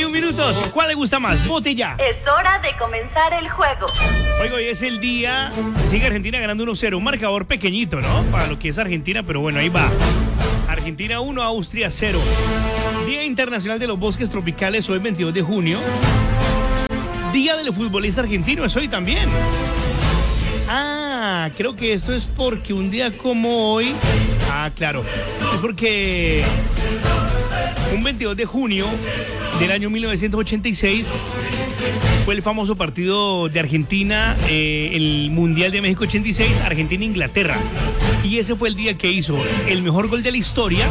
51 minutos. ¿Cuál le gusta más? Vote ya. Es hora de comenzar el juego. Oiga, hoy es el día. Sigue Argentina ganando 1-0. Un marcador pequeñito, ¿no? Para lo que es Argentina, pero bueno, ahí va. Argentina 1, Austria 0. Día Internacional de los Bosques Tropicales, hoy 22 de junio. Día del futbolista argentino, es hoy también. Ah, creo que esto es porque un día como hoy... Ah, claro. Es porque un 22 de junio del año 1986 fue el famoso partido de Argentina, el Mundial de México 86, Argentina-Inglaterra. Y ese fue el día que hizo el mejor gol de la historia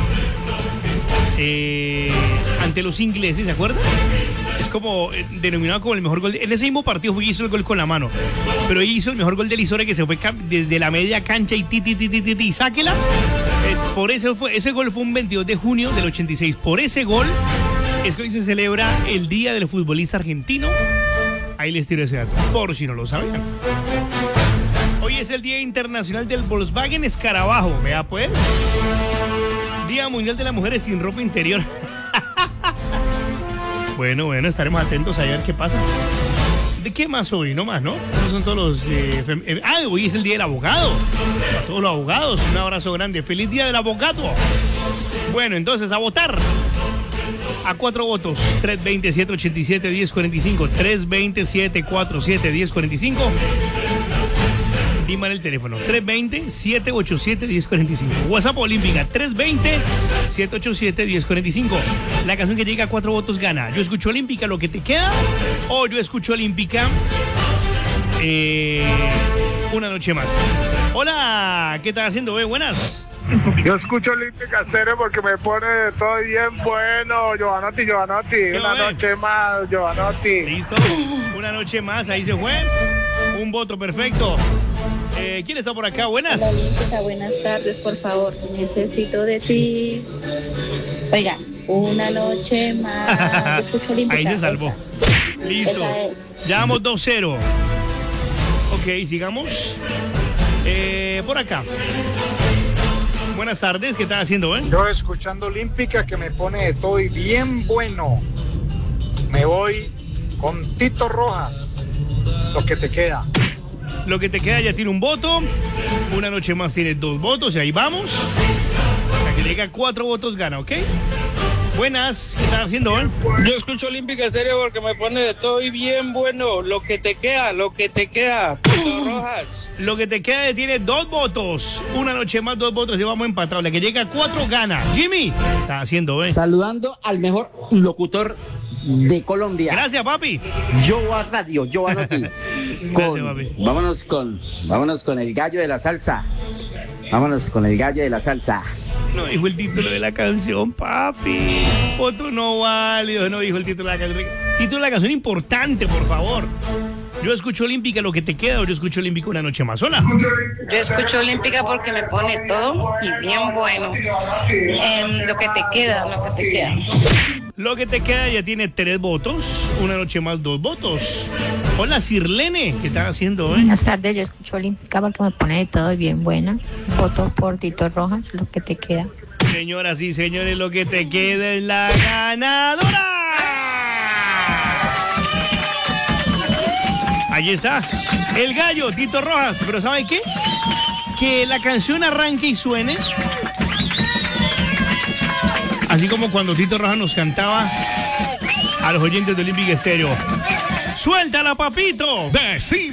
ante los ingleses, ¿se acuerdan? Es como denominado como el mejor gol. En ese mismo partido hizo el gol con la mano, pero hizo el mejor gol de la historia, que se fue desde la media cancha y sáquela. Por eso ese gol fue un 22 de junio del 86. Por ese gol es que hoy se celebra el Día del Futbolista Argentino. Ahí les tiro ese dato, por si no lo sabían. Hoy es el Día Internacional del Volkswagen Escarabajo. Vea pues. Día Mundial de las Mujeres sin ropa interior. Bueno, estaremos atentos a ver qué pasa. ¿De qué más hoy? No más, ¿no? Esos son todos los... hoy es el Día del Abogado. A todos los abogados, un abrazo grande. ¡Feliz Día del Abogado! Bueno, entonces, a votar. A 4 votos. 320-787-1045. 320-747-1045. Dime el teléfono. 320-787-1045. WhatsApp Olímpica. 320-787-1045. La canción que llega a 4 votos gana. Yo escucho Olímpica, lo que te queda. O yo escucho Olímpica, una noche más. Hola, ¿qué estás haciendo? Buenas. Yo escucho Olímpica Cero porque me pone de todo bien bueno. Giovanotti. Una noche más, Giovanotti. Listo. Una noche más, ahí se fue. Un voto perfecto. ¿Quién está por acá? Buenas. Hola, Olímpica, buenas tardes, por favor. Necesito de ti. Oiga, una noche más. Yo escucho Olímpica. Ahí se salvó. Esa. Listo. Esa es. Ya vamos 2-0. Ok, sigamos. Por acá. Buenas tardes, ¿qué estás haciendo, Yo escuchando Olímpica, que me pone de todo y bien bueno. Me voy con Tito Rojas. Lo que te queda. Lo que te queda ya tiene un voto. Una noche más tiene 2 votos y ahí vamos. La que llega a 4 votos gana, ¿ok? Buenas, ¿qué estás haciendo, Yo escucho Olímpica Estéreo porque me pone de todo y bien bueno. Lo que te queda. Tito Rojas. Lo que te queda tiene 2 votos. Una noche más, 2 votos y vamos empatados. La que llega a 4 gana. Jimmy, ¿qué estás haciendo, Saludando al mejor locutor de Colombia. Gracias, papi. Radio, Giovanotti. Gracias, papi. Vámonos con el gallo de la salsa. No dijo el título de la canción, papi. Voto no válido, no dijo el título de la canción. Título de la canción importante, por favor. Yo escucho Olímpica, lo que te queda, o yo escucho Olímpica, una noche más. Hola. Yo escucho Olímpica porque me pone todo y bien bueno. Lo que te queda. Lo que te queda ya tiene 3 votos. Una noche más, 2 votos. Hola, Sirlene, ¿qué estás haciendo, Buenas tardes, yo escucho Olímpica porque me pone de todo y bien buena. Voto por Tito Rojas, lo que te queda. Señoras y señores, lo que te queda es la ganadora. Allí está, el gallo, Tito Rojas. Pero ¿saben qué? Que la canción arranque y suene así como cuando Tito Rojas nos cantaba a los oyentes de Olímpica Estéreo. ¡Suéltala, papito!